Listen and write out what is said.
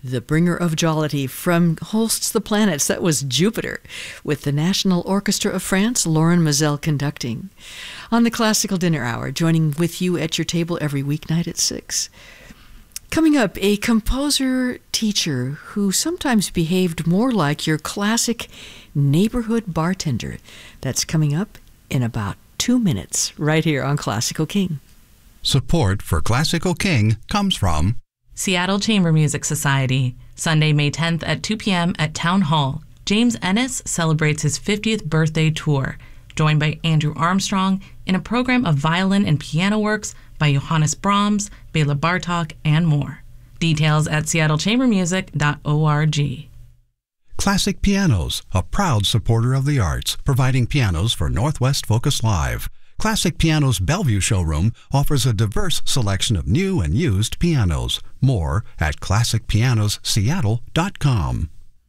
The bringer of jollity from Holst's The Planets, that was Jupiter, with the National Orchestra of France, Lauren Mazel conducting. On the Classical Dinner Hour, joining with you at your table every weeknight at 6. Coming up, a composer-teacher who sometimes behaved more like your classic neighborhood bartender. That's coming up in about 2 minutes, right here on Classical King. Support for Classical King comes from Seattle Chamber Music Society, Sunday, May 10th at 2 p.m. at Town Hall. James Ennis celebrates his 50th birthday tour, joined by Andrew Armstrong in a program of violin and piano works by Johannes Brahms, Bela Bartok, and more. Details at seattlechambermusic.org. Classic Pianos, a proud supporter of the arts, providing pianos for Northwest Focus Live. Classic Pianos Bellevue showroom offers a diverse selection of new and used pianos. More at classicpianosseattle.com.